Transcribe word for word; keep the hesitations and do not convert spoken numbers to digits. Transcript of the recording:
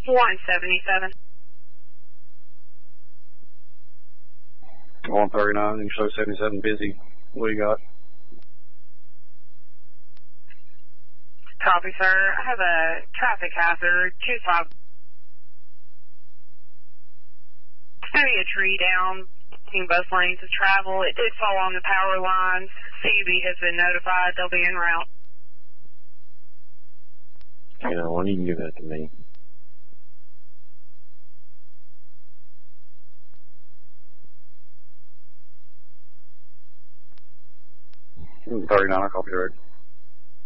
one seventy-seven. one thirty-nine, you show seventy-seven busy. What do you got? Copy, sir. I have a traffic hazard, two five. Maybe a tree down in both lanes of travel. It did fall on the power lines. C U B has been notified. They'll be en route. You know, when you can give that to me. thirty-nine, I'll copy the road.